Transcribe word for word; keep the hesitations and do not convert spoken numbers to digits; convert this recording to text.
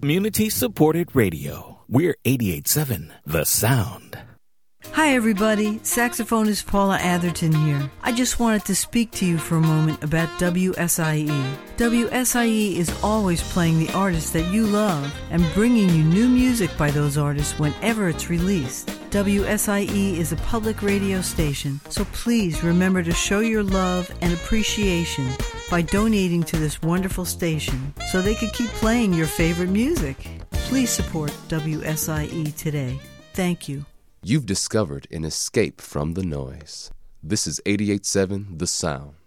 Community-supported radio. We're eighty-eight point seven The Sound. Hi everybody, saxophonist Paula Atherton here. I just wanted to speak to you for a moment about W S I E. W S I E is always playing the artists that you love and bringing you new music by those artists whenever it's released. W S I E is a public radio station, so please remember to show your love and appreciation by donating to this wonderful station so they can keep playing your favorite music. Please support W S I E today. Thank you. You've discovered an escape from the noise. This is eighty-eight point seven The Sound.